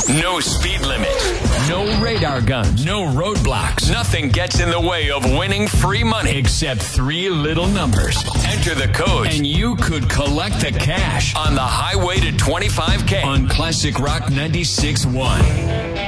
No speed limit. No radar guns. No roadblocks. Nothing gets in the way of winning free money except 3 little numbers. Enter the code and you could collect the cash on the highway to 25K on Classic Rock 96.1.